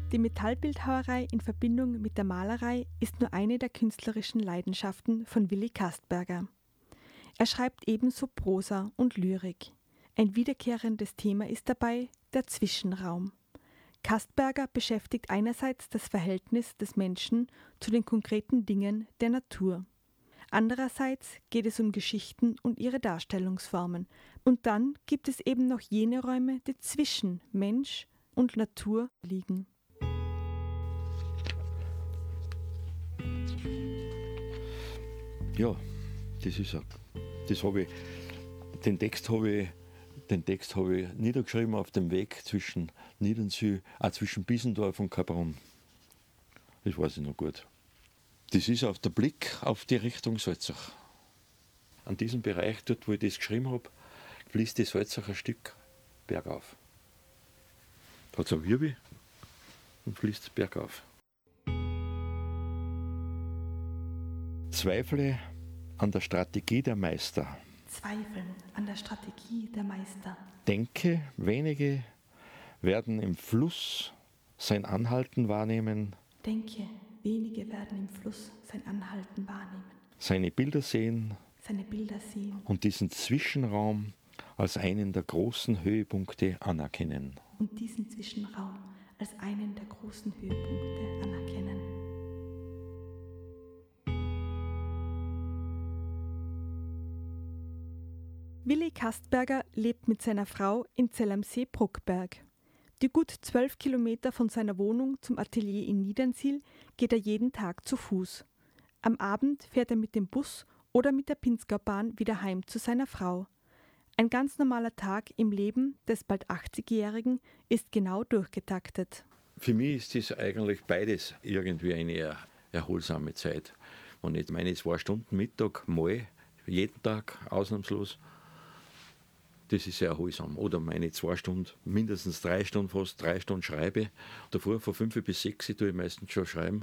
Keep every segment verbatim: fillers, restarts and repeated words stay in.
Die Metallbildhauerei in Verbindung mit der Malerei ist nur eine der künstlerischen Leidenschaften von Willi Kastberger. Er schreibt ebenso Prosa und Lyrik. Ein wiederkehrendes Thema ist dabei der Zwischenraum. Kastberger beschäftigt einerseits das Verhältnis des Menschen zu den konkreten Dingen der Natur. Andererseits geht es um Geschichten und ihre Darstellungsformen. Und dann gibt es eben noch jene Räume, die zwischen Mensch und Natur liegen. Ja, das ist er. Das habe ich, den Text habe ich, den Text habe ich niedergeschrieben auf dem Weg zwischen Niedernsiel, auch zwischen Biesendorf und Kaprun. Das weiß ich noch gut. Das ist auf der Blick auf die Richtung Salzach. An diesem Bereich, dort wo ich das geschrieben habe, fließt die Salzach ein Stück bergauf. Da hat es eine Wirbel und fließt bergauf. Zweifle an der Strategie der Meister. Zweifeln an der Strategie der Meister. Denke, wenige werden im Fluss sein Anhalten wahrnehmen. Denke, wenige werden im Fluss sein Anhalten wahrnehmen. Seine Bilder sehen. Seine Bilder sehen. Und diesen Zwischenraum als einen der großen Höhepunkte anerkennen. Und diesen Zwischenraum als einen der großen Höhepunkte anerkennen. Willi Kastberger lebt mit seiner Frau in Zell am See-Bruckberg. Die gut zwölf Kilometer von seiner Wohnung zum Atelier in Niedernsiel geht er jeden Tag zu Fuß. Am Abend fährt er mit dem Bus oder mit der Pinzgaubahn wieder heim zu seiner Frau. Ein ganz normaler Tag im Leben des bald achtzigjährigen ist genau durchgetaktet. Für mich ist das eigentlich beides irgendwie eine erholsame Zeit. Wenn ich meine zwei Stunden Mittag mal, jeden Tag ausnahmslos, das ist sehr erholsam. Oder meine zwei Stunden, mindestens drei Stunden, fast drei Stunden schreibe. Davor von fünf bis sechs tue ich meistens schon schreiben.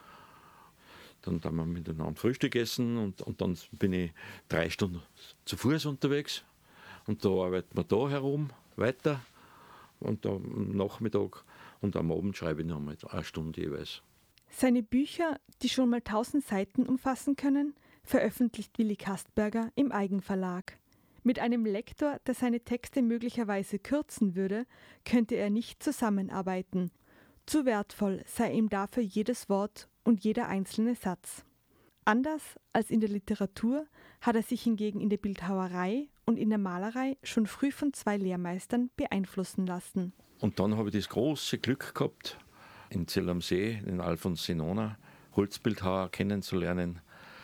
Dann dann wir miteinander Frühstück essen und, und dann bin ich drei Stunden zu Fuß unterwegs. Und da arbeiten wir da herum weiter. Und am Nachmittag und am Abend schreibe ich noch mal eine Stunde jeweils. Seine Bücher, die schon mal tausend Seiten umfassen können, veröffentlicht Willi Kastberger im Eigenverlag. Mit einem Lektor, der seine Texte möglicherweise kürzen würde, könnte er nicht zusammenarbeiten. Zu wertvoll sei ihm dafür jedes Wort und jeder einzelne Satz. Anders als in der Literatur hat er sich hingegen in der Bildhauerei und in der Malerei schon früh von zwei Lehrmeistern beeinflussen lassen. Und dann habe ich das große Glück gehabt, in Zell am See, den Alfons Sinona, Holzbildhauer kennenzulernen.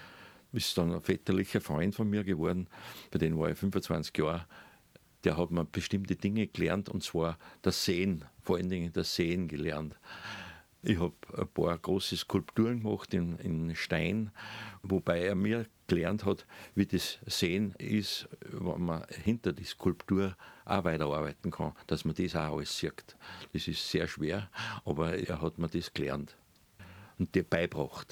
Ist dann ein väterlicher Freund von mir geworden, bei dem war ich fünfundzwanzig Jahre. Der hat mir bestimmte Dinge gelernt, und zwar das Sehen, vor allen Dingen das Sehen gelernt. Ich habe ein paar große Skulpturen gemacht in, in Stein, wobei er mir gelernt hat, wie das Sehen ist, wenn man hinter die Skulptur auch weiterarbeiten kann, dass man das auch alles sieht. Das ist sehr schwer, aber er hat mir das gelernt und dir beigebracht.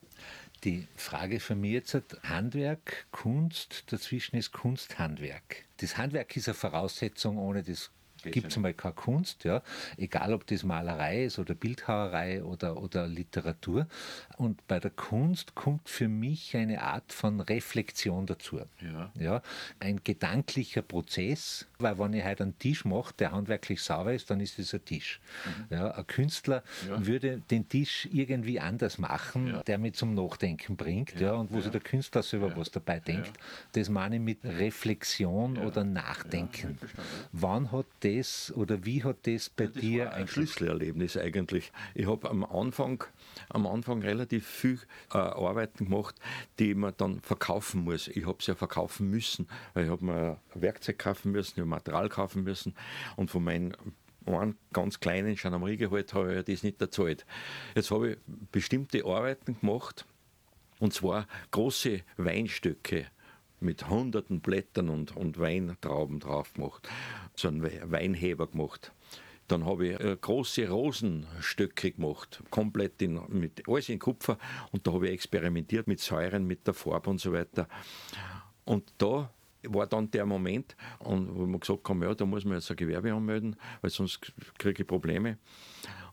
Die Frage von mir jetzt hat Handwerk, Kunst, dazwischen ist Kunst, Handwerk. Das Handwerk ist eine Voraussetzung, ohne das gibt es einmal keine Kunst, ja. Egal ob das Malerei ist oder Bildhauerei oder, oder Literatur. Und bei der Kunst kommt für mich eine Art von Reflexion dazu. Ja. Ja, ein gedanklicher Prozess, weil wenn ich heute einen Tisch mache, der handwerklich sauber ist, dann ist es ein Tisch. Mhm. Ja, ein Künstler ja. würde den Tisch irgendwie anders machen, ja. der mich zum Nachdenken bringt, ja. Ja, und wo ja. sich der Künstler selber ja. was dabei denkt. Ja. Das meine ich mit Reflexion ja. oder Nachdenken. Ja. Wann hat das oder wie hat das bei das dir war ein Schlüsselerlebnis eigentlich? Ich habe am Anfang, am Anfang relativ viel äh, Arbeiten gemacht, die man dann verkaufen muss. Ich habe es ja verkaufen müssen, weil ich habe mir Werkzeug kaufen müssen, ich habe Material kaufen müssen, und von meinen einen ganz kleinen Gendarmeriegehalt habe ich das nicht erzahlt. Jetzt habe ich bestimmte Arbeiten gemacht, und zwar große Weinstöcke mit hunderten Blättern und, und Weintrauben drauf gemacht. So einen Weinheber gemacht. Dann habe ich äh, große Rosenstöcke gemacht, komplett in, mit alles in Kupfer. Und da habe ich experimentiert mit Säuren, mit der Farbe und so weiter. Und da war dann der Moment, und wo wir gesagt haben, ja, da muss man jetzt ein Gewerbe anmelden, weil sonst kriege ich Probleme.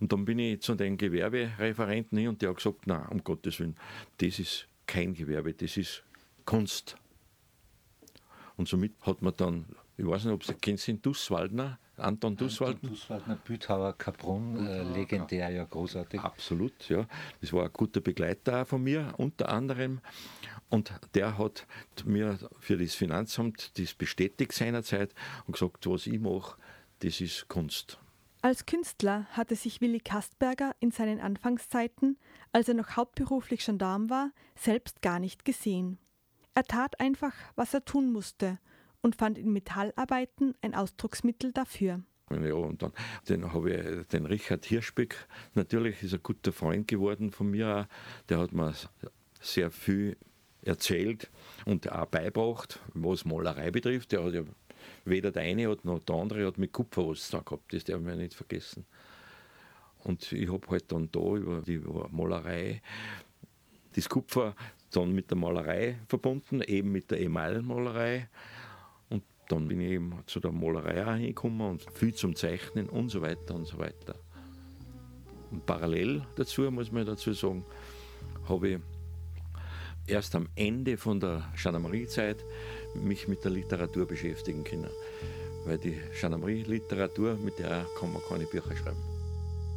Und dann bin ich zu den Gewerbereferenten hin und der hat gesagt, nein, um Gottes Willen, das ist kein Gewerbe, das ist Kunst. Und somit hat man dann, ich weiß nicht, ob Sie kennen, den Dusswaldner, Anton Dusswaldner. Anton Dusswaldner, Bildhauer Kaprun, äh, legendär, ja, großartig. Absolut, ja. Das war ein guter Begleiter auch von mir, unter anderem. Und der hat mir für das Finanzamt das bestätigt seinerzeit und gesagt, was ich mache, das ist Kunst. Als Künstler hatte sich Willi Kastberger in seinen Anfangszeiten, als er noch hauptberuflich Gendarm war, selbst gar nicht gesehen. Er tat einfach, was er tun musste und fand in Metallarbeiten ein Ausdrucksmittel dafür. Ja, und dann den habe ich den Richard Hirschbeck, natürlich ist ein guter Freund geworden von mir auch. Der hat mir sehr viel erzählt und auch beigebracht, was Malerei betrifft. Der hat ja weder der eine noch der andere hat mit Kupfer was da gehabt, das darf man nicht vergessen. Und ich habe halt dann da über die Malerei das Kupfer dann mit der Malerei verbunden, eben mit der Emailmalerei. Und dann bin ich eben zu der Malerei auch hingekommen und viel zum Zeichnen und so weiter und so weiter. Und parallel dazu, muss man dazu sagen, habe ich erst am Ende von der Gendarmeriezeit mich mit der Literatur beschäftigen können. Weil die Gendarmerie-Literatur, mit der kann man keine Bücher schreiben.